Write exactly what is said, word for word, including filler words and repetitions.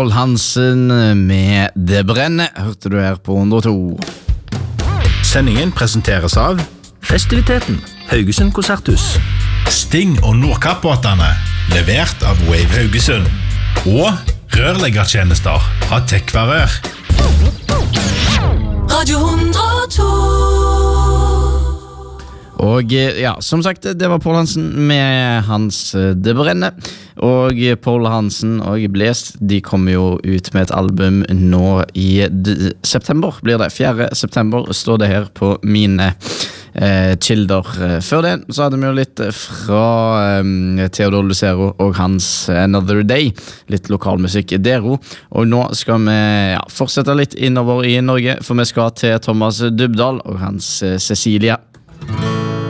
Paul Hansen med Det brenner, hørte du her på hundre og to. Sendingen presenteres av Festiviteten, Haugesund Konserthus. Sting og Nordkappbåtene, levert av Wave Haugesund. Og rørleggertjenester fra Tekvarør. Radio hundre og to. Og ja, som sagt, det var Paul Hansen med hans Det brenner. Og Paul Hansen og Blest, de kommer jo ut med et album nå i d- september, blir det. fjerde september står det her på mine eh, kilder. Før det så hadde vi jo litt fra eh, Theodor Lucero og hans Another Day, litt lokalmusikk der. Og nå skal vi ja, fortsette litt innover i Norge, for vi skal til Thomas Dybdahl og hans eh, Cecilia.